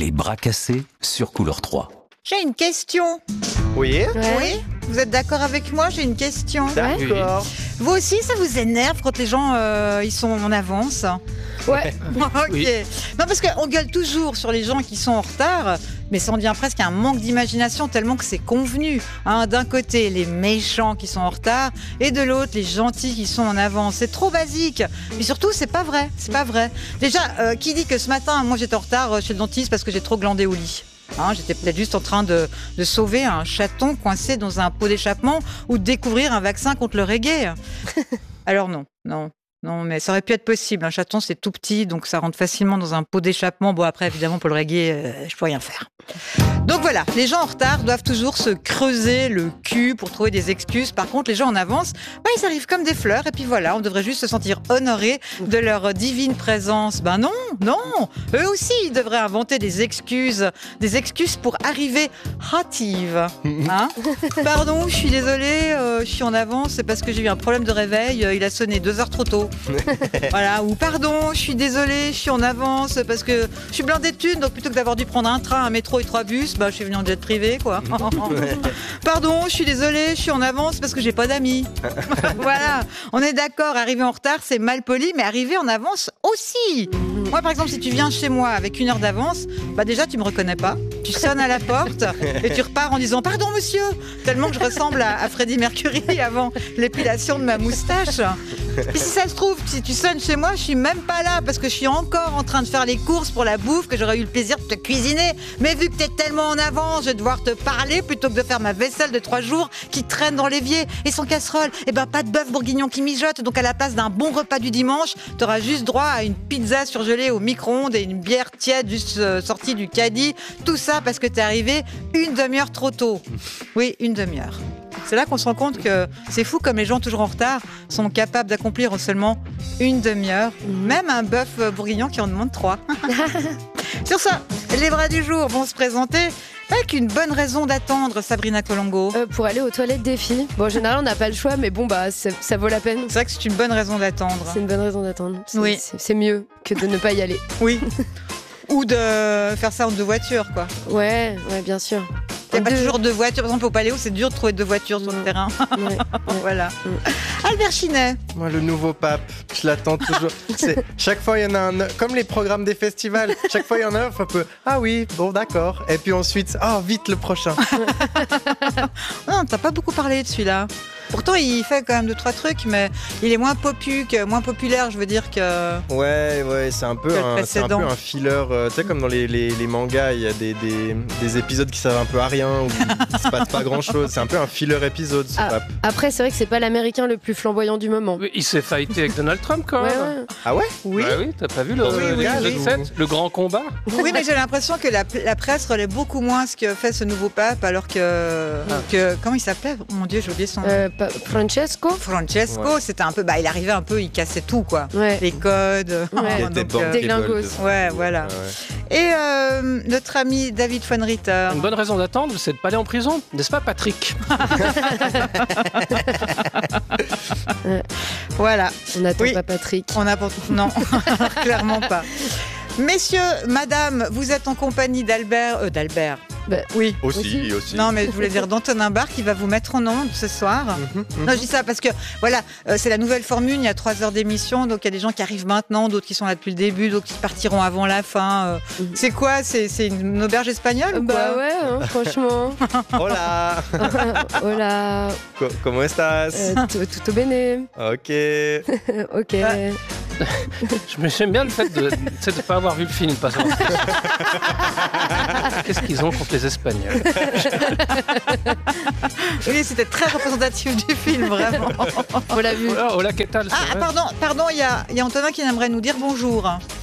Les bras cassés sur Couleur 3. J'ai une question. Oui. Oui. Vous êtes d'accord avec moi? J'ai une question. D'accord. Vous aussi, ça vous énerve quand les gens ils sont en avance? Ouais. Ok. Oui. Non, parce qu'on gueule toujours sur les gens qui sont en retard, mais ça en devient presque un manque d'imagination tellement que c'est convenu. Hein, d'un côté, les méchants qui sont en retard, et de l'autre, les gentils qui sont en avance. C'est trop basique. Mais surtout, c'est pas vrai. C'est pas vrai. Déjà, qui dit que ce matin, moi j'étais en retard chez le dentiste parce que j'ai trop glandé au lit? Hein, j'étais peut-être juste en train de sauver un chaton coincé dans un pot d'échappement ou de découvrir un vaccin contre le reggae. Alors non, mais ça aurait pu être possible. Un chaton, c'est tout petit, donc ça rentre facilement dans un pot d'échappement. Bon, après, évidemment, pour le reggae, je peux rien faire. Donc voilà, les gens en retard doivent toujours se creuser le cul pour trouver des excuses. Par contre, les gens en avance, ils arrivent comme des fleurs. Et puis voilà, on devrait juste se sentir honorés de leur divine présence. Ben non. Eux aussi, ils devraient inventer des excuses pour arriver hâtive. Hein? Pardon, je suis désolée, je suis en avance, c'est parce que j'ai eu un problème de réveil. Il a sonné 2 heures trop tôt. Voilà. Ou pardon, je suis désolée, je suis en avance parce que je suis blindée de thunes, donc plutôt que d'avoir dû prendre un train, un métro et 3 bus, je suis venue en jet privé, quoi. Pardon, je suis désolée, je suis en avance parce que j'ai pas d'amis. Voilà, on est d'accord, arriver en retard, c'est mal poli, mais arriver en avance aussi. Moi, par exemple, si tu viens chez moi avec 1 heure d'avance, déjà, tu me reconnais pas. Tu sonnes à la porte et tu repars en disant « Pardon, monsieur !» Tellement que je ressemble à Freddie Mercury avant l'épilation de ma moustache. Et si ça se trouve, si tu sonnes chez moi, je suis même pas là parce que je suis encore en train de faire les courses pour la bouffe que j'aurais eu le plaisir de te cuisiner. Mais vu que t'es tellement en avance, je vais devoir te parler plutôt que de faire ma vaisselle de 3 jours qui traîne dans l'évier. Et sans casserole, pas de bœuf bourguignon qui mijote. Donc à la place d'un bon repas du dimanche, t'auras juste droit à une pizza surgelée au micro-ondes et une bière tiède juste sortie du caddie. Tout ça parce que t'es arrivé 1 demi-heure trop tôt. Oui, 1 demi-heure. C'est là qu'on se rend compte que c'est fou comme les gens toujours en retard sont capables d'accomplir en seulement 1 demi-heure. Même un bœuf bourguignon qui en demande 3. Sur ça, les bras du jour vont se présenter avec une bonne raison d'attendre, Sabrina Colongo. Pour aller aux toilettes des filles. Bon, en général, on n'a pas le choix, mais ça vaut la peine. C'est vrai que c'est une bonne raison d'attendre. C'est une bonne raison d'attendre. Oui. C'est mieux que de ne pas y aller. Oui. Ou de faire ça en 2 voitures, quoi. Ouais, bien sûr. Il n'y a pas toujours 2 voitures. Par exemple, au Paléo, c'est dur de trouver 2 voitures sur le terrain. Ouais. Voilà. Albert Chinet. Moi, le nouveau pape, je l'attends toujours. Chaque fois, il y en a un. Comme les programmes des festivals, chaque fois, il y en a un peu. Ah oui, bon, d'accord. Et puis ensuite, vite le prochain. Non, t'as pas beaucoup parlé de celui-là. Pourtant, il fait quand même 2-3 trucs, mais il est moins moins populaire, je veux dire, que. Ouais, c'est un peu un filler. Tu sais, comme dans les mangas, il y a des épisodes qui servent un peu à rien, où il se passe pas grand-chose. C'est un peu un filler épisode, ce pape. Après, c'est vrai que c'est pas l'américain le plus flamboyant du moment. Il s'est fighté avec Donald Trump, quand même. Ouais. Ah ouais? Oui. Bah oui, t'as pas vu le grand combat? Oui, mais j'ai l'impression que la presse relaie beaucoup moins ce que fait ce nouveau pape, alors que comment il s'appelait? Oh mon Dieu, j'ai oublié son nom. Francesco, ouais. C'était un peu, il arrivait un peu, il cassait tout, quoi. Ouais. Les codes. Il était déglingos. Ouais, voilà. Ouais. Et notre ami David von Ritter. Une bonne raison d'attendre, c'est de pas aller en prison, n'est-ce pas, Patrick? Voilà. On n'attend pas Patrick. Non, clairement pas. Messieurs, madame, vous êtes en compagnie d'Albert. Oui. Aussi. Non, mais je voulais dire d'Antonin Barre qui va vous mettre en onde ce soir. Non, je dis ça parce que, voilà, c'est la nouvelle formule, il y a 3 heures d'émission, donc il y a des gens qui arrivent maintenant, d'autres qui sont là depuis le début, d'autres qui partiront avant la fin. C'est quoi? C'est une auberge espagnole ou quoi? Ouais, franchement. Hola. Hola. ¿Cómo estás? Tutto bene. Ok. Ok. J'aime bien le fait de ne pas avoir vu le film, pas savoir. Qu'est-ce qu'ils ont contre les Espagnols? Oui, c'était très représentatif du film, vraiment. On l'a vu. Hola, ¿qué tal? Pardon, il y a Antonin qui aimerait nous dire bonjour.